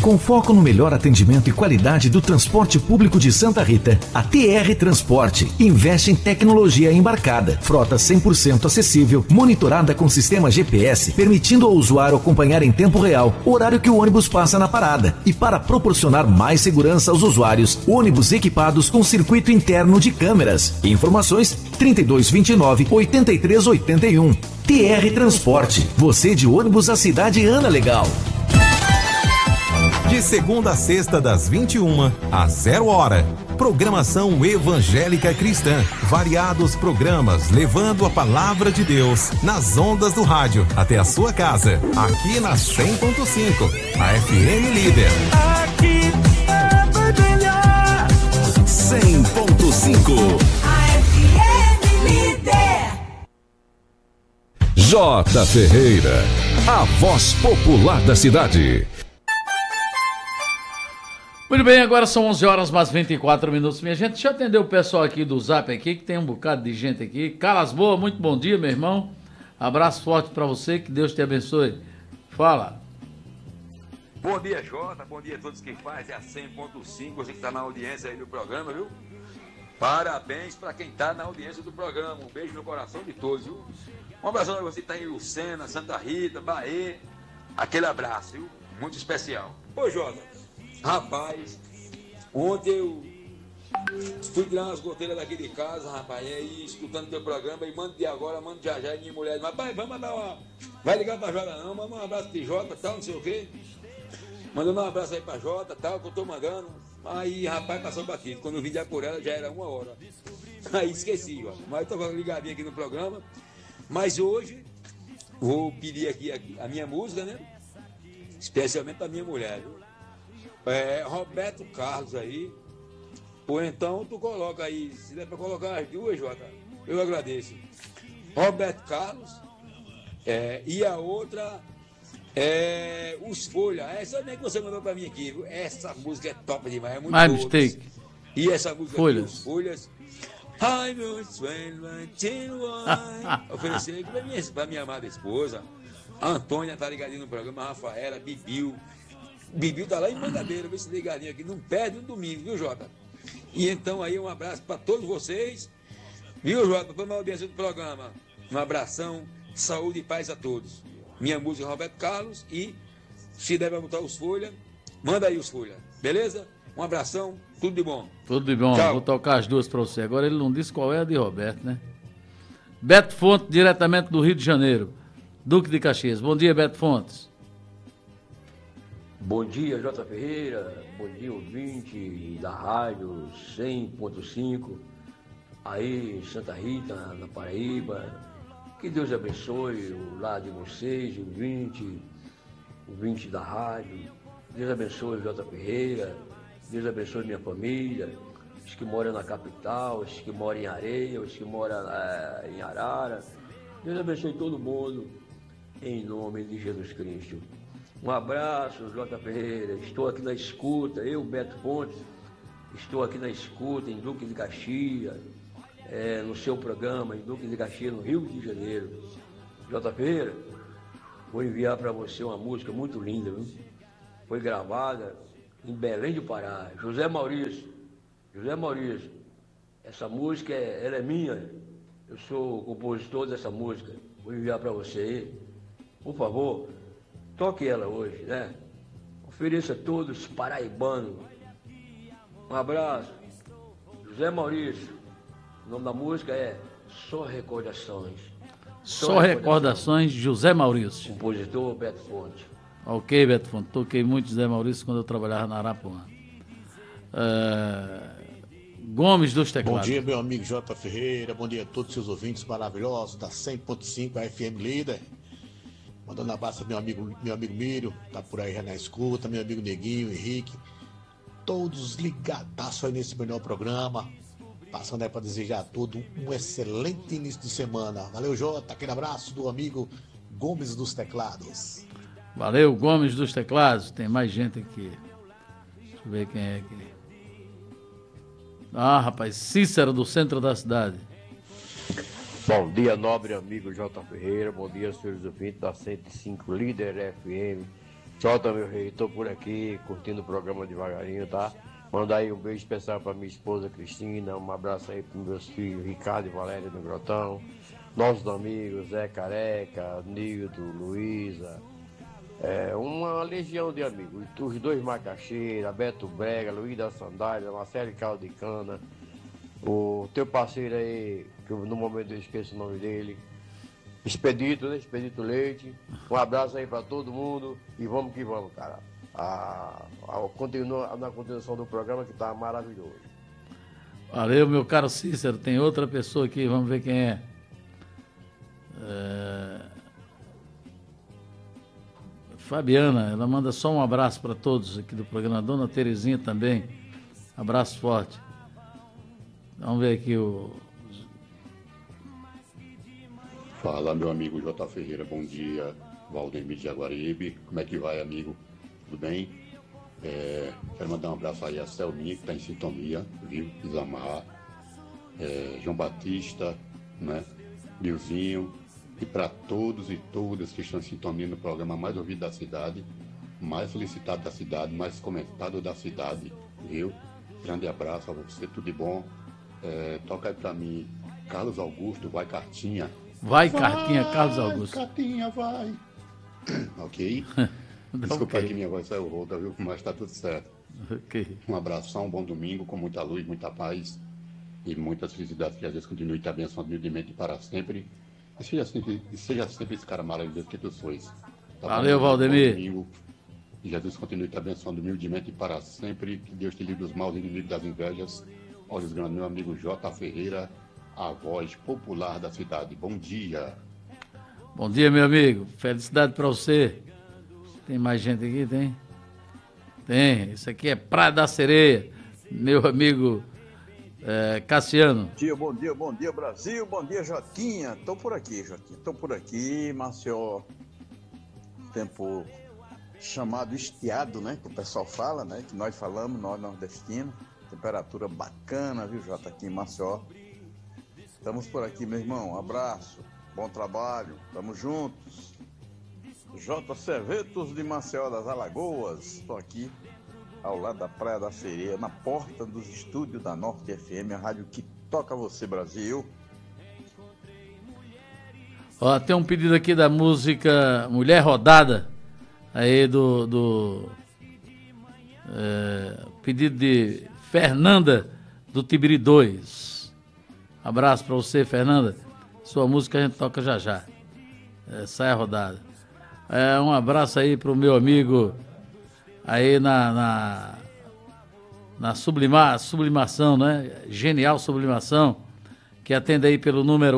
Com foco no melhor atendimento e qualidade do transporte público de Santa Rita, a TR Transporte investe em tecnologia embarcada, frota 100% acessível, monitorada com sistema GPS, permitindo ao usuário acompanhar em tempo real o horário que o ônibus passa na parada. E para proporcionar mais segurança aos usuários, ônibus equipados com circuito interno de câmeras. Informações 3229-8381. TR Transporte. Você de ônibus, a cidade anda legal. De segunda a sexta, das 21 às 0 hora. Programação evangélica cristã. Variados programas levando a palavra de Deus nas ondas do rádio até a sua casa. Aqui na 100.5, a FM Líder. Aqui é melhor. 100.5, A FM Líder. J. Ferreira, a voz popular da cidade. Muito bem, agora são 11 horas mais 24 minutos, minha gente. Deixa eu atender o pessoal aqui do Zap aqui, que tem um bocado de gente aqui. Carlos Boa, muito bom dia, meu irmão. Abraço forte pra você, que Deus te abençoe. Fala. Bom dia, Jota. Bom dia a todos que fazem a 100.5. Você que está na audiência aí do programa, viu? Parabéns para quem está na audiência do programa. Um beijo no coração de todos, viu? Um abraço para você que está em Lucena, Santa Rita, Bahia. Aquele abraço, viu? Muito especial. Ô, Jota, rapaz, ontem eu fui tirar umas goteiras daqui de casa, rapaz, e aí escutando teu programa, e mando de agora, mando já já, e minha mulher, rapaz, vamos mandar uma... Vai ligar pra Jota não, manda um abraço de Jota, tal, não sei o quê. Mandando um abraço aí pra Jota, tal, que eu tô mandando. Aí, rapaz, passou batido. Quando eu vim já por ela, já era 1 hora. Aí esqueci, ó. Mas eu tô ligadinho aqui no programa. Mas hoje, vou pedir aqui a minha música, né? Especialmente pra minha mulher, viu? Roberto Carlos aí. Ou então tu coloca aí, se der pra colocar as duas, Jota, eu agradeço. Roberto Carlos, e a outra Os Folha. Essa nem que você mandou pra mim aqui, viu? Essa música é top demais, é muito boa. Mistake. E essa música Folhas. aqui, Os Folhas. I'm oferecer aqui pra minha amada esposa. A Antônia tá ligadinha no programa, a Rafaela, Bibiu tá lá em Mangabeira, vê se ligadinho aqui, não perde um domingo, viu, Jota? E então aí um abraço para todos vocês, viu, Jota? Foi uma audiência do programa. Um abração, saúde e paz a todos. Minha música Roberto Carlos e se deve botar Os Folha, manda aí Os Folha, beleza? Um abração, tudo de bom. Tudo de bom, Tchau. vou tocar as duas pra você. Agora ele não disse qual é a de Roberto, né? Beto Fonte, diretamente do Rio de Janeiro, Duque de Caxias. Bom dia, Beto Fontes. Bom dia, J. Ferreira, bom dia, ouvinte da rádio 100.5, aí em Santa Rita, na Paraíba. Que Deus abençoe o lar de vocês, ouvinte da rádio. Deus abençoe o J. Ferreira, Deus abençoe minha família, os que moram na capital, os que moram em Areia, os que moram em Arara. Deus abençoe todo mundo, em nome de Jesus Cristo. Um abraço, J. Ferreira. Estou aqui na escuta, eu, Beto Fontes, estou aqui na escuta em Duque de Caxias, no seu programa, em Duque de Caxias, no Rio de Janeiro. J. Ferreira, vou enviar para você uma música muito linda, viu? Foi gravada em Belém do Pará. José Maurício, essa música ela é minha, eu sou o compositor dessa música. Vou enviar para você aí, por favor. Toque ela hoje, né? Ofereça a todos paraibanos. Um abraço. José Maurício. O nome da música é Só Recordações. Só recordações, José Maurício. Compositor Beto Fonte. Ok, Beto Fonte. Toquei muito José Maurício quando eu trabalhava na Arapuã. Gomes dos Teclados. Bom dia, meu amigo J. Ferreira. Bom dia a todos os seus ouvintes maravilhosos da 100.5, a FM Líder. Mandando um abraço ao meu amigo Mírio, tá por aí já na escuta, meu amigo Neguinho, Henrique, todos ligadaços aí nesse melhor programa, passando aí para desejar a todos um excelente início de semana. Valeu, Jota, aquele abraço do amigo Gomes dos Teclados. Valeu, Gomes dos Teclados, tem mais gente aqui. Deixa eu ver quem é aqui. Ah, rapaz, Cícero do centro da cidade. Bom dia, nobre amigo J. Ferreira. Bom dia, senhores ouvintes da 105 Líder FM. Jota, meu rei, tô por aqui, curtindo o programa devagarinho, tá? Manda aí um beijo especial pra minha esposa Cristina, um abraço aí pros meus filhos Ricardo e Valéria no Grotão, nossos amigos Zé Careca, Nildo, Luísa, uma legião de amigos, os dois Macaxeira, Beto Brega, Luiz da Sandália, Marcelo Caldo de Cana, o teu parceiro aí, que no momento eu esqueço o nome dele, Expedito, né? Expedito Leite. Um abraço aí pra todo mundo e vamos que vamos, cara. Na continuação do programa que tá maravilhoso. Valeu, meu caro Cícero. Tem outra pessoa aqui, vamos ver quem é. Fabiana, ela manda só um abraço para todos aqui do programa. Dona Terezinha também. Abraço forte. Vamos ver aqui o... Fala, meu amigo J. Ferreira, bom dia. Valdemir de Jaguaribe, como é que vai, amigo? Tudo bem? Quero mandar um abraço aí a Selminha, que está em sintonia, viu? Isamar, João Batista, né? Nilzinho, e para todos e todas que estão em sintonia no programa mais ouvido da cidade, mais solicitado da cidade, mais comentado da cidade, viu? Grande abraço a você, tudo de bom. Toca aí para mim, Carlos Augusto, vai Cartinha. Vai, Cartinha, Carlos Augusto. Cartinha, vai. Ok? Desculpa aí que minha voz saiu rouca, viu? Mas tá tudo certo. Okay. Um abração, um bom domingo, com muita luz, muita paz e muitas felicidades, que às vezes continue te abençoando humildemente para sempre. E seja sempre esse cara maravilhoso que tu sois. Tá valeu, bom? Valdemir. Bom domingo. E Jesus continue te abençoando humildemente para sempre. Que Deus te livre dos maus inimigos das invejas. Olhos grandes, meu amigo J. Ferreira, a voz popular da cidade. Bom dia. Bom dia, meu amigo. Felicidade para você. Tem mais gente aqui? Tem? Tem. Isso aqui é Praia da Sereia. Meu amigo Cassiano. Bom dia, Brasil. Bom dia, Jotinha. Tô por aqui, Jotinha. Tô por aqui, Maceió. Tempo chamado estiado, né? Que o pessoal fala, né? Que nós falamos, nós nordestinos. Temperatura bacana, viu, Jota? Aqui em Maceió. Estamos por aqui, meu irmão. Um abraço, bom trabalho, tamo juntos. J. Servetos de Maceió das Alagoas. Estou aqui ao lado da Praia da Sereia, na porta dos estúdios da Norte FM, a rádio que toca você, Brasil. Ó, tem um pedido aqui da música Mulher Rodada, aí pedido de Fernanda do Tibiri 2. Abraço pra você, Fernanda. Sua música a gente toca já já. Sai a rodada. Um abraço aí pro meu amigo aí na Sublimação, né? Genial Sublimação, que atende aí pelo número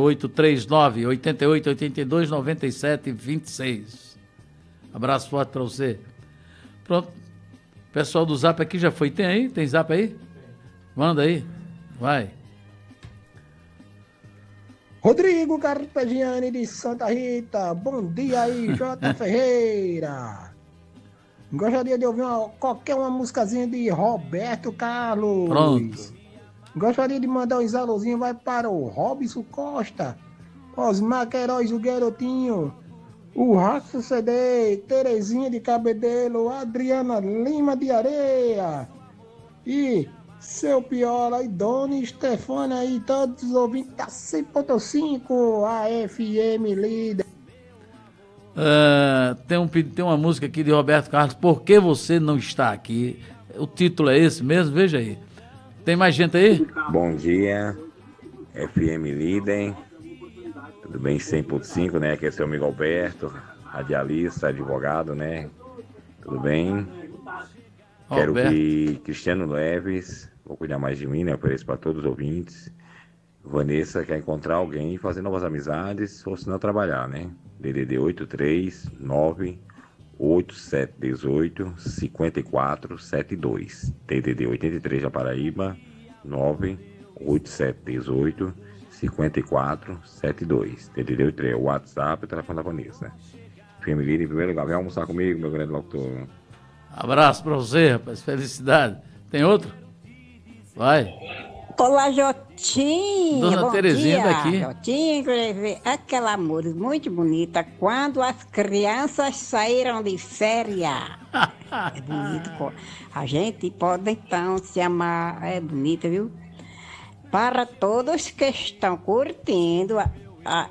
839-8882-9726. Abraço forte pra você. Pronto. O pessoal do Zap aqui já foi. Tem aí? Tem Zap aí? Manda aí. Vai. Rodrigo Carpegiani de Santa Rita. Bom dia aí, J. Ferreira. Gostaria de ouvir qualquer uma musicazinha de Roberto Carlos. Pronto. Gostaria de mandar um alôzinho, vai para o Robson Costa, Osmar Queiroz, o Garotinho, o Raxo CD, Terezinha de Cabedelo, Adriana Lima de Areia e Seu Piola e Dona Stefania aí, todos os ouvintes da 100.5, a FM Líder. Tem uma música aqui de Roberto Carlos, Por que Você Não Está Aqui? O título é esse mesmo, veja aí. Tem mais gente aí? Bom dia, FM Líder. Tudo bem, 100.5, né? Aqui é seu amigo Alberto, radialista, advogado, né? Tudo bem? Quero que Cristiano Leves, vou cuidar mais de mim, né? Ofereço para todos os ouvintes. Vanessa quer encontrar alguém, fazer novas amizades, ou se não trabalhar, né? DDD 839-8718-5472. DDD 83 da Paraíba, 98718-5472. DDD 83 é o WhatsApp e o telefone da Vanessa. Família, em primeiro lugar, vem almoçar comigo, meu grande locutor. Abraço pra você, rapaz. Felicidade. Tem outro? Vai. Olá, Jotinha. Dona Bom Terezinha dia. daqui. Jotinha, escreveu aquela música muito bonita. Quando as crianças saíram de férias. É bonito. A gente pode então se amar. É bonita, viu? Para todos que estão curtindo a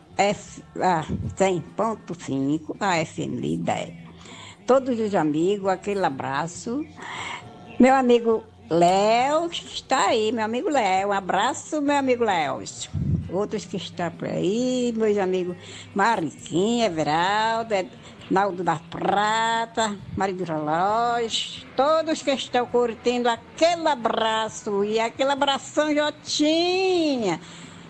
100.5, a FM Líder. Todos os amigos, aquele abraço. Meu amigo Léo está aí, meu amigo Léo. Um abraço, meu amigo Léo. Outros que estão por aí, meus amigos Mariquinha, Everaldo, Naldo da Prata, Maria do Relógio, todos que estão curtindo aquele abraço e aquele abração, Jotinha.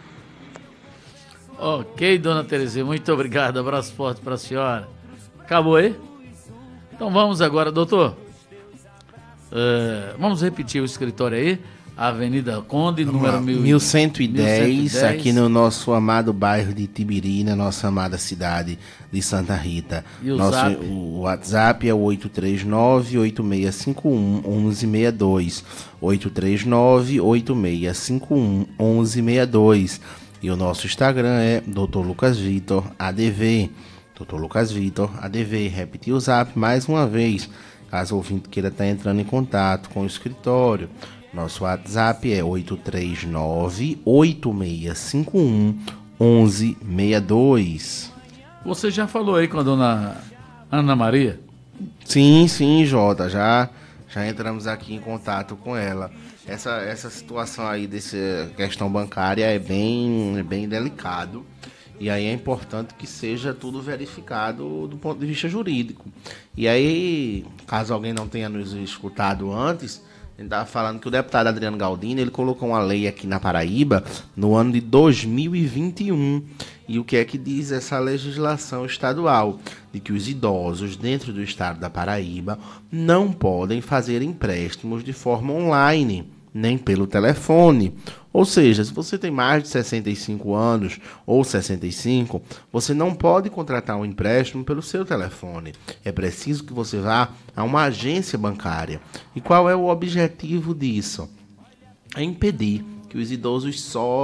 Ok, dona Terezinha, muito obrigado. Abraço forte para a senhora. Acabou aí? Então vamos agora, doutor. Vamos repetir o escritório aí. Avenida Conde, número 1110, aqui no nosso amado bairro de Tibiri, na nossa amada cidade de Santa Rita. E o zap? O WhatsApp é o 839-8651-1162. 839-8651-1162. E o nosso Instagram é Dr. Lucas Vitor ADV. Dr. Lucas Vitor ADV. Repetir o zap mais uma vez, caso o ouvinte queira estar entrando em contato com o escritório. Nosso WhatsApp é 839-8651-1162. Você já falou aí com a dona Ana Maria? Sim, Jota. Já entramos aqui em contato com ela. Essa situação aí dessa questão bancária é bem delicado. E aí é importante que seja tudo verificado do ponto de vista jurídico. E aí, caso alguém não tenha nos escutado antes, ele estava falando que o deputado Adriano Galdino, ele colocou uma lei aqui na Paraíba no ano de 2021. E o que é que diz essa legislação estadual? De que os idosos dentro do estado da Paraíba não podem fazer empréstimos de forma online, nem pelo telefone. Ou seja, se você tem mais de 65 anos ou 65, você não pode contratar um empréstimo pelo seu telefone. É preciso que você vá a uma agência bancária. E qual é o objetivo disso? É impedir que os idosos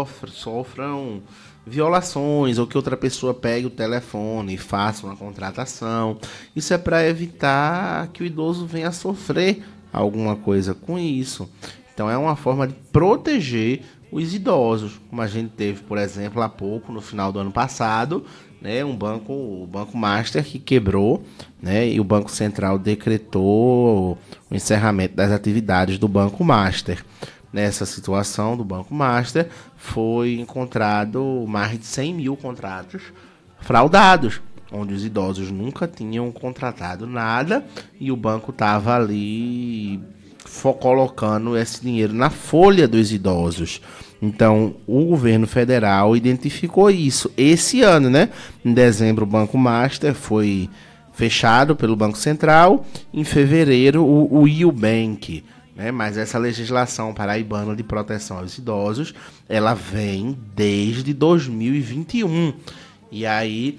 sofram violações ou que outra pessoa pegue o telefone e faça uma contratação. Isso é para evitar que o idoso venha a sofrer alguma coisa com isso. Então é uma forma de proteger os idosos, como a gente teve, por exemplo, há pouco, no final do ano passado, né, o Banco Master que quebrou, né, e o Banco Central decretou o encerramento das atividades do Banco Master. Nessa situação do Banco Master, foi encontrado mais de 100 mil contratos fraudados, onde os idosos nunca tinham contratado nada e o banco estava ali colocando esse dinheiro na folha dos idosos. Então, o governo federal identificou isso esse ano, né? Em dezembro, o Banco Master foi fechado pelo Banco Central. Em fevereiro, o Ubank, né? Mas essa legislação paraibana de proteção aos idosos, ela vem desde 2021. E aí,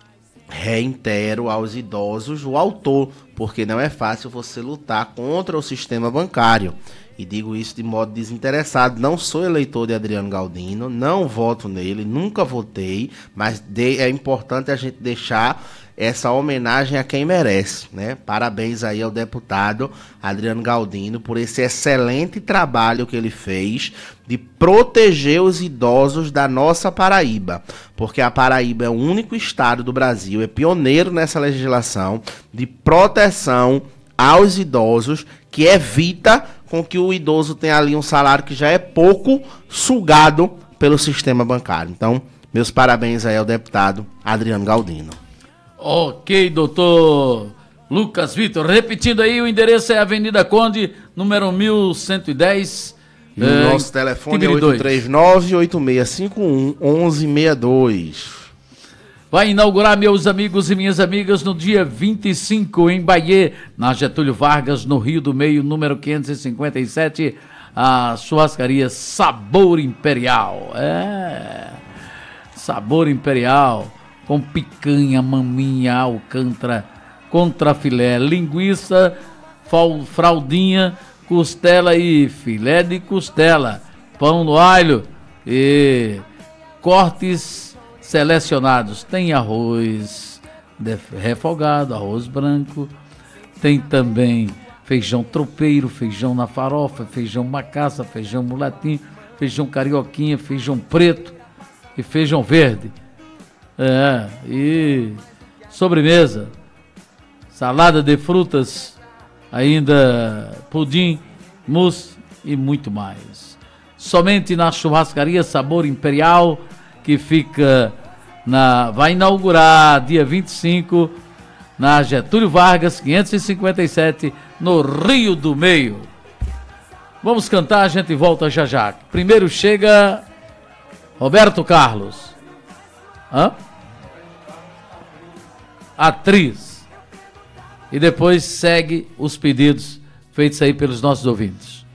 reitero aos idosos o autor, porque não é fácil você lutar contra o sistema bancário. E digo isso de modo desinteressado. Não sou eleitor de Adriano Galdino, não voto nele, nunca votei, mas é importante a gente deixar essa homenagem a quem merece, né? Parabéns aí ao deputado Adriano Galdino por esse excelente trabalho que ele fez de proteger os idosos da nossa Paraíba, porque a Paraíba é o único estado do Brasil, é pioneiro nessa legislação de proteção aos idosos, que evita com que o idoso tenha ali um salário que já é pouco sugado pelo sistema bancário. Então, meus parabéns aí ao deputado Adriano Galdino. Ok, doutor Lucas Vitor. Repetindo aí, o endereço é Avenida Conde, número 1110. E o nosso telefone é 839-8651-1162. Vai inaugurar, meus amigos e minhas amigas, no dia 25, em Bahia, na Getúlio Vargas, no Rio do Meio, número 557, a churrascaria Sabor Imperial. Sabor Imperial, com picanha, maminha, alcântara, contrafilé, linguiça, fraldinha, costela e filé de costela. pão no alho e cortes selecionados. Tem arroz refogado, arroz branco, tem também feijão tropeiro, feijão na farofa, feijão macaça, feijão mulatinho, feijão carioquinha, feijão preto e feijão verde. E sobremesa, salada de frutas, ainda pudim, mousse e muito mais. Somente na churrascaria Sabor Imperial, que fica vai inaugurar dia 25 na Getúlio Vargas 557, no Rio do Meio. Vamos cantar, a gente volta já já. Primeiro chega Roberto Carlos, atriz, e depois segue os pedidos feitos aí pelos nossos ouvintes.